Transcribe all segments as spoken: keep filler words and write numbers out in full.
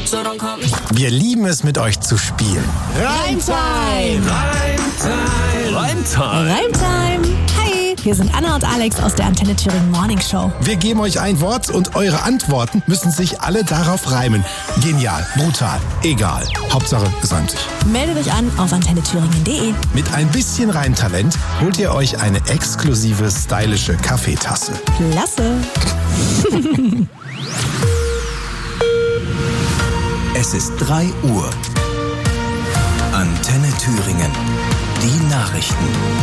So don't call me. Wir lieben es, mit euch zu spielen. Reimtime! Reimtime! Reimtime! Reimtime! Hi, hier sind Anna und Alex aus der Antenne Thüringen Morning Show. Wir geben euch ein Wort und eure Antworten müssen sich alle darauf reimen. Genial, brutal, egal. Hauptsache, es reimt sich. Meldet euch an auf antenne thüringen punkt de. Mit ein bisschen Reimtalent holt ihr euch eine exklusive, stylische Kaffeetasse. Klasse! Es ist drei Uhr. Antenne Thüringen. Die Nachrichten.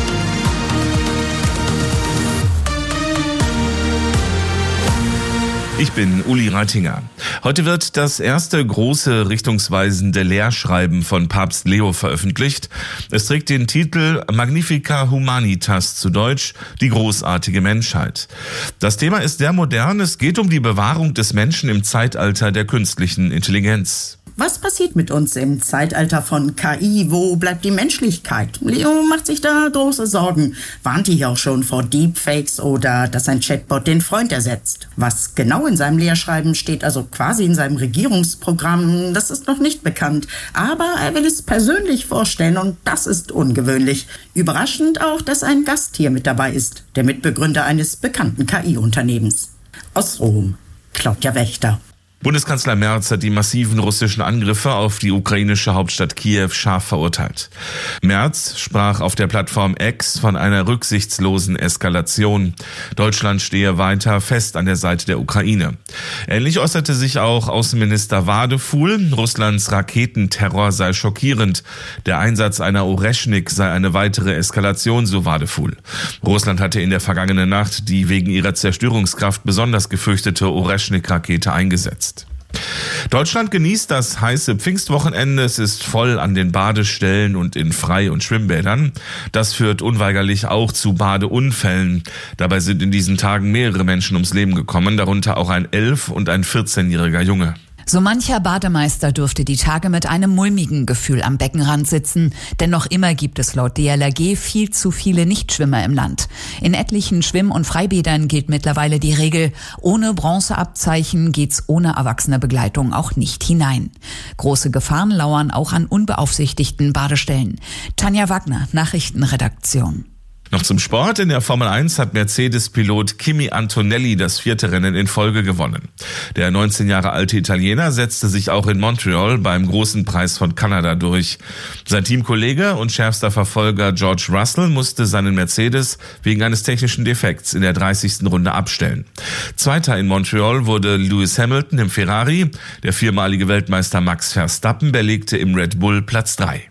Ich bin Uli Reitinger. Heute wird das erste große richtungsweisende Lehrschreiben von Papst Leo veröffentlicht. Es trägt den Titel Magnifica Humanitas, zu Deutsch die großartige Menschheit. Das Thema ist sehr modern. Es geht um die Bewahrung des Menschen im Zeitalter der künstlichen Intelligenz. Was passiert mit uns im Zeitalter von K I? Wo bleibt die Menschlichkeit? Leo macht sich da große Sorgen. Warnt hier auch schon vor Deepfakes oder dass ein Chatbot den Freund ersetzt. Was genau in seinem Lehrschreiben steht, also quasi in seinem Regierungsprogramm, das ist noch nicht bekannt. Aber er will es persönlich vorstellen und das ist ungewöhnlich. Überraschend auch, dass ein Gast hier mit dabei ist, der Mitbegründer eines bekannten K I-Unternehmens. Aus Rom, Claudia Wächter. Bundeskanzler Merz hat die massiven russischen Angriffe auf die ukrainische Hauptstadt Kiew scharf verurteilt. Merz sprach auf der Plattform X von einer rücksichtslosen Eskalation. Deutschland stehe weiter fest an der Seite der Ukraine. Ähnlich äußerte sich auch Außenminister Wadefuhl. Russlands Raketenterror sei schockierend. Der Einsatz einer Oreschnik sei eine weitere Eskalation, so Wadefuhl. Russland hatte in der vergangenen Nacht die wegen ihrer Zerstörungskraft besonders gefürchtete Oreschnik-Rakete eingesetzt. Deutschland genießt das heiße Pfingstwochenende. Es ist voll an den Badestellen und in Frei- und Schwimmbädern. Das führt unweigerlich auch zu Badeunfällen. Dabei sind in diesen Tagen mehrere Menschen ums Leben gekommen, darunter auch ein elf- und ein vierzehnjähriger Junge. So mancher Bademeister dürfte die Tage mit einem mulmigen Gefühl am Beckenrand sitzen, denn noch immer gibt es laut D L R G viel zu viele Nichtschwimmer im Land. In etlichen Schwimm- und Freibädern gilt mittlerweile die Regel, ohne Bronzeabzeichen geht's ohne erwachsene Begleitung auch nicht hinein. Große Gefahren lauern auch an unbeaufsichtigten Badestellen. Tanja Wagner, Nachrichtenredaktion. Noch zum Sport. In der Formel eins hat Mercedes-Pilot Kimi Antonelli das vierte Rennen in Folge gewonnen. Der neunzehn Jahre alte Italiener setzte sich auch in Montreal beim großen Preis von Kanada durch. Sein Teamkollege und schärfster Verfolger George Russell musste seinen Mercedes wegen eines technischen Defekts in der dreißigsten Runde abstellen. Zweiter in Montreal wurde Lewis Hamilton im Ferrari. Der viermalige Weltmeister Max Verstappen belegte im Red Bull Platz drei.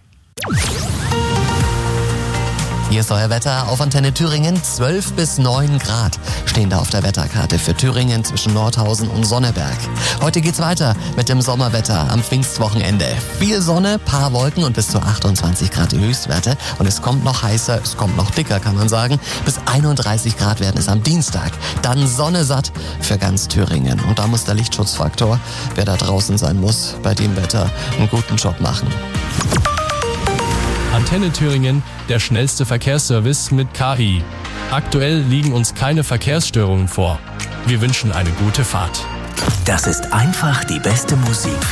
Hier ist euer Wetter auf Antenne Thüringen. zwölf bis neun Grad stehen da auf der Wetterkarte für Thüringen zwischen Nordhausen und Sonneberg. Heute geht's weiter mit dem Sommerwetter am Pfingstwochenende. Viel Sonne, paar Wolken und bis zu achtundzwanzig Grad die Höchstwerte. Und es kommt noch heißer, es kommt noch dicker, kann man sagen. Bis einunddreißig Grad werden es am Dienstag. Dann Sonne satt für ganz Thüringen. Und da muss der Lichtschutzfaktor, wer da draußen sein muss, bei dem Wetter einen guten Job machen. Antenne Thüringen, der schnellste Verkehrsservice mit K I. Aktuell liegen uns keine Verkehrsstörungen vor. Wir wünschen eine gute Fahrt. Das ist einfach die beste Musik für